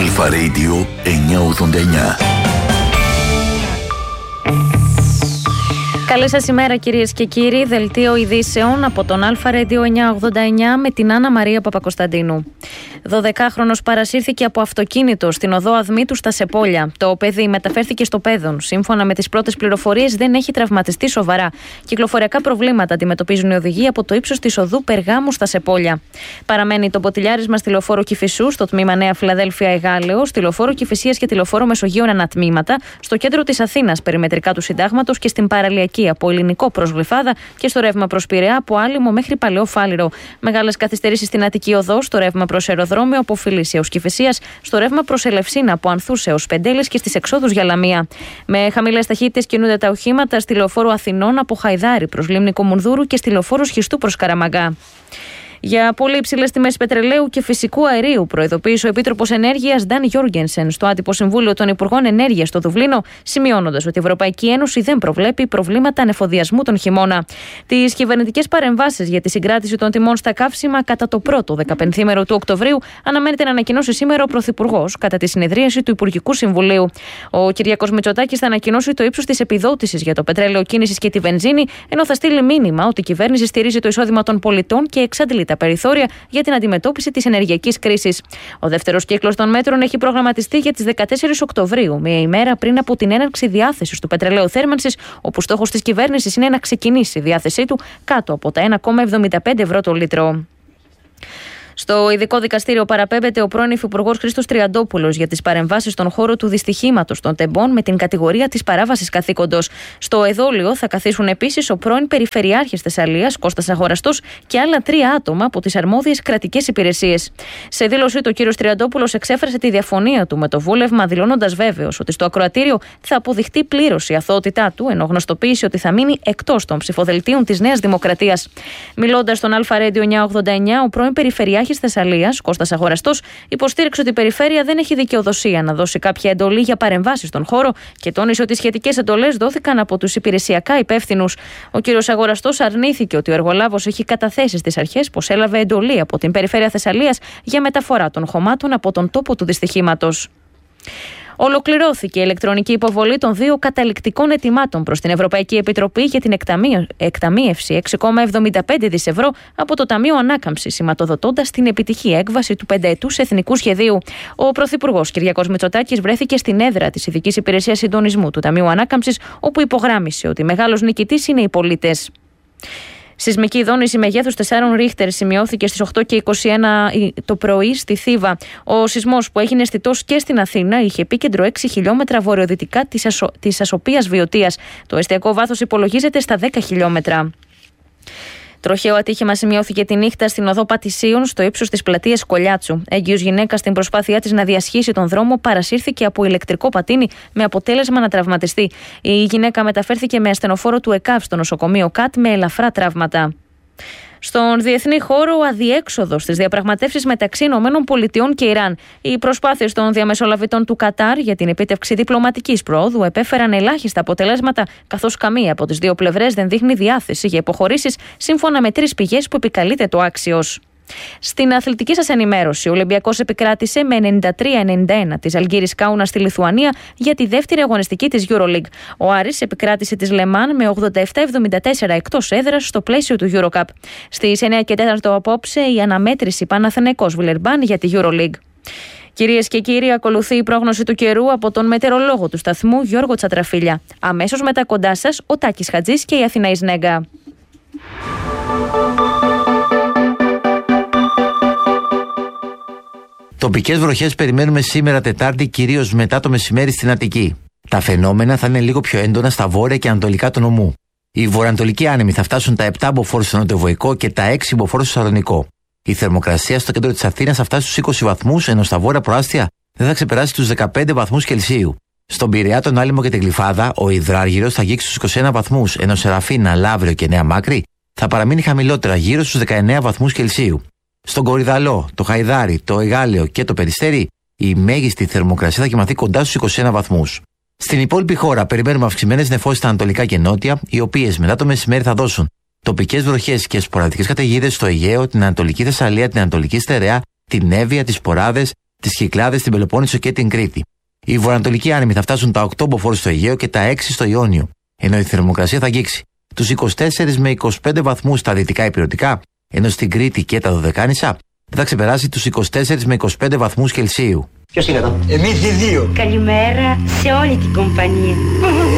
Αλφα Radio 989. Καλή σας ημέρα κυρίες και κύριοι, δελτίο ειδήσεων από τον Αλφα Radio 989 με την Άννα Μαρία Παπακοσταντίνου. 12χρονος παρασύρθηκε από αυτοκίνητο στην οδό Αδμήτου στα Σεπόλια. Το παιδί μεταφέρθηκε στο Πέδον. Σύμφωνα με τις πρώτες πληροφορίες, δεν έχει τραυματιστεί σοβαρά. Κυκλοφοριακά προβλήματα αντιμετωπίζουν οι οδηγοί από το ύψος της οδού Περγάμου στα Σεπόλια. Παραμένει το ποτηλιάρισμα στη λεωφόρο Κηφισού, στο τμήμα Νέα Φιλαδέλφια Εγάλεο, στη λεωφόρο Κηφισίας και τη λεωφόρο Μεσογείων ανατμήματα, στο κέντρο της Αθήνας περιμετρικά του Συντάγματος και στην παραλιακή από Ελληνικό προς Γλυφάδα και στο ρεύμα προς Πειραιά από Άλυμο μέχρι Παλαιό Φάληρο. Μεγάλες καθυστερήσεις στην Αττική Οδό, στο ρεύμα προς Αεροδρόμιο από Φιλής έως Κηφισίας, στο ρεύμα προς Ελευσίνα από Ανθούς έως Πεντέλες και στις εξόδους για Λαμία. Με χαμηλές ταχύτητες κινούνται τα οχήματα στη λεωφόρο Αθηνών από Χαϊδάρι προς Λίμνη Κομουνδούρου και στη λεωφόρο Σχιστού προς Καραμαγκά. Για πολύ υψηλές τιμές πετρελαίου και φυσικού αερίου, προειδοποίησε ο Επίτροπος Ενέργειας Νταν Γιόργενσεν στο άτυπο Συμβούλιο των Υπουργών Ενέργειας στο Δουβλίνο, σημειώνοντας ότι η Ευρωπαϊκή Ένωση δεν προβλέπει προβλήματα ανεφοδιασμού τον χειμώνα. Τις κυβερνητικές παρεμβάσεις για τη συγκράτηση των τιμών στα καύσιμα κατά το πρώτο 15ήμερο του Οκτωβρίου αναμένεται να ανακοινώσει σήμερα ο Πρωθυπουργός κατά τη συνεδρίαση του Υπουργικού Συμβουλίου. Ο Κυριάκος Μητσοτάκης θα ανακοινώσει το ύψος της επιδότησης για το πετρέλαιο κίνησης και τη βενζίνη, ενώ θα στείλει μήνυμα ότι η κυβέρνηση στηρίζει το εισόδημα των πολιτών και εξαντλεί τα περιθώρια για την αντιμετώπιση της ενεργειακής κρίσης. Ο δεύτερος κύκλος των μέτρων έχει προγραμματιστεί για τις 14 Οκτωβρίου, μία ημέρα πριν από την έναρξη διάθεσης του πετρελαίου θέρμανσης, όπου στόχος της κυβέρνησης είναι να ξεκινήσει η διάθεσή του κάτω από τα 1,75 ευρώ το λίτρο. Στο ειδικό δικαστήριο παραπέμπεται ο πρώην Υφυπουργός Χρήστος Τριαντόπουλος για τις παρεμβάσεις στον χώρο του δυστυχήματος των τεμπών με την κατηγορία της παράβασης καθήκοντος. Στο εδόλιο θα καθίσουν επίσης ο πρώην Περιφερειάρχης Θεσσαλίας Κώστας Αγοραστός και άλλα 3 άτομα από τις αρμόδιες κρατικές υπηρεσίες. Σε δήλωσή του, ο κ. Τριαντόπουλος εξέφρασε τη διαφωνία του με το βούλευμα, δηλώνοντας βέβαιος ότι στο ακροατήριο θα αποδειχτεί πλήρως η αθωότητά του, ενώ γνωστοποίησε ότι θα μείνει εκτός των ψηφοδελτίων της Νέας Δημοκρατίας. Μιλώντας στον Αλφα Radio 989, ο πρώην Περιφερειάρχης Θεσσαλίας Κώστας Αγοραστός υποστήριξε ότι η Περιφέρεια δεν έχει δικαιοδοσία να δώσει κάποια εντολή για παρεμβάσεις στον χώρο και τόνισε ότι οι σχετικές εντολές δόθηκαν από τους υπηρεσιακά υπεύθυνους. Ο κ. Αγοραστός αρνήθηκε ότι ο εργολάβος έχει καταθέσει στις αρχές πως έλαβε εντολή από την Περιφέρεια Θεσσαλίας για μεταφορά των χωμάτων από τον τόπο του δυστυχήματος. Ολοκληρώθηκε η ηλεκτρονική υποβολή των 2 καταληκτικών αιτημάτων προς την Ευρωπαϊκή Επιτροπή για την εκταμείευση 6,75 δις ευρώ από το Ταμείο Ανάκαμψης, σηματοδοτώντας την επιτυχή έκβαση του 5ετούς εθνικού σχεδίου. Ο Πρωθυπουργός Κυριάκος Μητσοτάκης βρέθηκε στην έδρα της Ειδικής Υπηρεσίας Συντονισμού του Ταμείου Ανάκαμψης, όπου υπογράμμισε ότι μεγάλος νικητής είναι οι πολίτες. Σεισμική δόνηση μεγέθους 4 Ρίχτερ σημειώθηκε στις 8:21 το πρωί στη Θήβα. Ο σεισμός, που έγινε αισθητός και στην Αθήνα, είχε επίκεντρο 6 χιλιόμετρα βορειοδυτικά της Ασοπίας Βιωτίας. Το εστιακό βάθος υπολογίζεται στα 10 χιλιόμετρα. Τροχαίο ατύχημα σημειώθηκε τη νύχτα στην οδό Πατησίων, στο ύψος της πλατείας Κολιάτσου. Έγκυος γυναίκα, στην προσπάθειά της να διασχίσει τον δρόμο, παρασύρθηκε από ηλεκτρικό πατίνι με αποτέλεσμα να τραυματιστεί. Η γυναίκα μεταφέρθηκε με ασθενοφόρο του ΕΚΑΒ στο νοσοκομείο ΚΑΤ με ελαφρά τραύματα. Στον διεθνή χώρο, αδιέξοδο στις διαπραγματεύσεις μεταξύ ΗΠΑ και Ιράν. Οι προσπάθειες των διαμεσολαβητών του Κατάρ για την επίτευξη διπλωματικής προόδου επέφεραν ελάχιστα αποτελέσματα, καθώς καμία από τις 2 πλευρές δεν δείχνει διάθεση για υποχωρήσεις, σύμφωνα με 3 πηγές που επικαλείται το Άξιος. Στην αθλητική σας ενημέρωση, ο Ολυμπιακός επικράτησε με 93-91 της Αλγύρης Κάουνα στη Λιθουανία για τη δεύτερη αγωνιστική της EuroLeague. Ο Άρης επικράτησε της Λεμάν με 87-74 εκτός έδρας στο πλαίσιο του EuroCup. Στις 9:04 απόψε η αναμέτρηση Παναθηναϊκός Βιλερμπάν για τη EuroLeague. Κυρίες και κύριοι, ακολουθεί η πρόγνωση του καιρού από τον μετεωρολόγο του σταθμού Γιώργο Τσατραφίλια. Αμέσως μετά κοντά σας ο Τάκης Χατζής και η Αθηναής Νέγκα. Τοπικές βροχές περιμένουμε σήμερα Τετάρτη, κυρίως μετά το μεσημέρι στην Αττική. Τα φαινόμενα θα είναι λίγο πιο έντονα στα βόρεια και ανατολικά του νομού. Οι βορειοανατολικοί άνεμοι θα φτάσουν τα 7 μποφόρ στο νοτιοβοϊκό και τα 6 μποφόρ στο Σαλονικό. Η θερμοκρασία στο κέντρο της Αθήνας θα φτάσει στους 20 βαθμούς, ενώ στα βόρεια προάστια δεν θα ξεπεράσει τους 15 βαθμούς Κελσίου. Στον Πειραιά, τον Άλυμο και την Γλυφάδα, ο υδράργυρος θα αγγίξει στους 21 βαθμούς, ενώ σε Ραφίνα, Λαύριο και Νέα Μάκρη θα παραμείνει χαμηλότερα, γύρω στους 19 βαθμούς Κελσίου. Στον Κορυδαλό, το Χαϊδάρι, το Εγάλεο και το Περιστέρι, η μέγιστη θερμοκρασία θα κοιμαθεί κοντά στους 21 βαθμούς. Στην υπόλοιπη χώρα περιμένουμε αυξημένες νεφώσεις στα ανατολικά και νότια, οι οποίες μετά το μεσημέρι θα δώσουν τοπικές βροχές και σποραδικές καταιγίδες στο Αιγαίο, την Ανατολική Θεσσαλία, την Ανατολική Στερεά, την Εύβοια, τις Ποράδες, τις Κυκλάδες, την Πελοπόννησο και την Κρήτη. Οι βορειοανατολικοί άνεμοι θα φτάσουν τα 8 μποφόρ στο Αιγαίο και τα 6 στο Ιόνιο, ενώ η θερμοκρασία θα αγγίξει τους 24 με 25 βαθμούς στα δυτικά ηπειρωτικά, ενώ στην Κρήτη και τα Δωδεκάνησα θα ξεπεράσει τους 24 με 25 βαθμούς Κελσίου. Ποιος είναι εδώ? Εμείς οι δύο. Καλημέρα σε όλη την κομπανία.